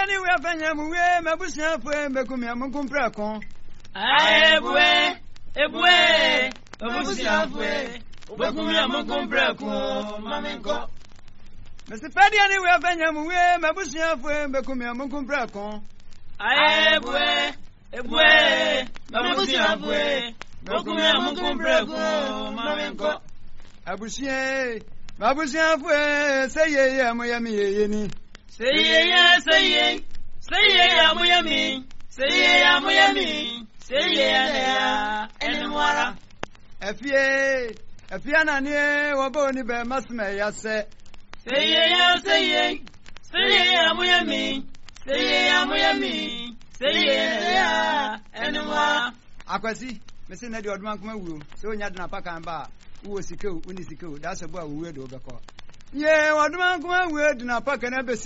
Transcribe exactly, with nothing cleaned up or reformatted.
ni we afanya mu we mabusia fo mbekumi amunkumpra kon Ebwe, ebwe, mabusia fo mbekumi amunkumpra kon mamenko. Mister Fadia ni we afanya mu we mabusia fo mbekumi amunkumpra kon Ebwe, ebwe, mabusia fo mbekumi amunkumpra kon mamenko. Abusia mabusia fo say ye ya moya mi ye ni say ye ya say ye say ye ya moya mi say ye ya moya mi say ye ya enwara afie afia na ne wo bo ni be masme ya se say ye ya say ye say ye ya moya mi say ye ya moya mi say ye ya enwara akwasi mesi na di oduma kuma wu so nya de na paka ba wo sikeu uni sikeu da se bo a wo we do be ko ye oduma kuma wu de na paka na be